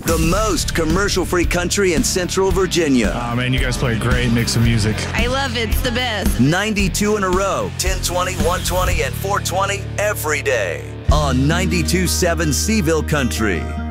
The most commercial-free country in Central Virginia. Oh, man, you guys play a great mix of music. I love it. It's the best. 92 in a row. 1020, 120, and 420 every day. On 92.7 Seville Country.